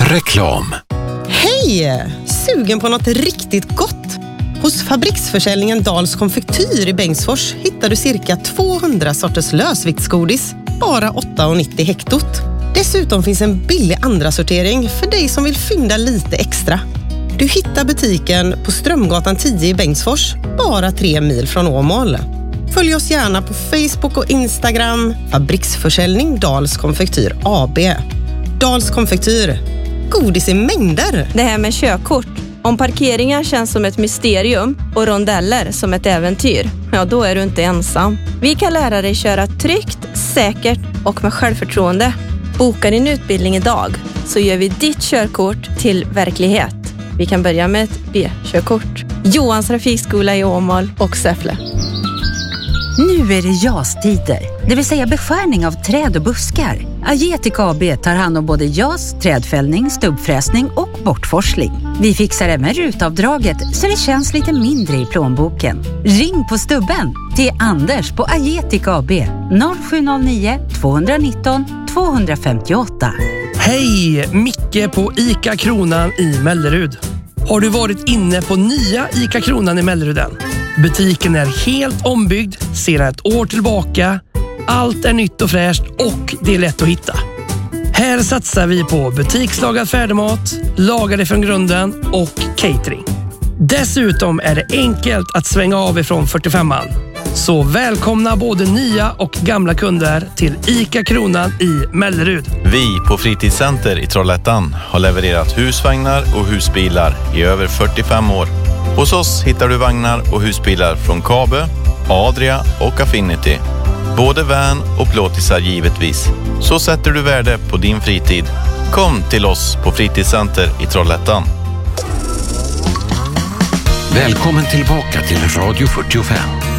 Reklam. Hej! Sugen på något riktigt gott? Hos fabriksförsäljningen Dals konfektyr i Bengtsfors hittar du cirka 200 sorters lösviktsgodis, bara 8,90 hektot. Dessutom finns en billig andra sortering för dig som vill fynda lite extra. Du hittar butiken på Strömgatan 10 i Bengtsfors, bara 3 mil från Åmål. Följ oss gärna på Facebook och Instagram, fabriksförsäljning Dals konfektyr AB. Dals konfektyr, godis i mängder. Det här med körkort. Om parkeringar känns som ett mysterium och rondeller som ett äventyr, ja då är du inte ensam. Vi kan lära dig köra tryggt, säkert och med självförtroende. Boka din utbildning idag så gör vi ditt körkort till verklighet. Vi kan börja med ett B-körkort. Johans trafikskola i Åmål och Säffle. Nu är det JAS-tider, det vill säga beskärning av träd och buskar. Agetic AB tar hand om både JAS, trädfällning, stubbfräsning och bortforsling. Vi fixar även rutavdraget så det känns lite mindre i plånboken. Ring på stubben till Anders på Agetic AB 0709 219 258. Hej, Micke på ICA Kronan i Mellerud. Har du varit inne på nya ICA Kronan i Melleruden? Butiken är helt ombyggd sedan ett år tillbaka. Allt är nytt och fräscht och det är lätt att hitta. Här satsar vi på butikslagad färdigmat, lagade från grunden och catering. Dessutom är det enkelt att svänga av ifrån 45an. Så välkomna både nya och gamla kunder till ICA Kronan i Mellerud. Vi på Fritidscenter i Trollhättan har levererat husvagnar och husbilar i över 45 år. Hos oss hittar du vagnar och husbilar från Kabe, Adria och Affinity. Både van och plåtisar givetvis. Så sätter du värde på din fritid. Kom till oss på Fritidscenter i Trollhättan. Välkommen tillbaka till Radio 45.